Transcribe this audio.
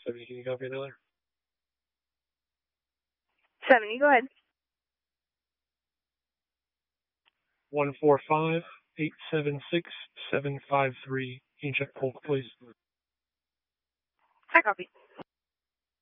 70, can you copy another? 70, go ahead. 145-876-753. Can you check Polk, please? I copy.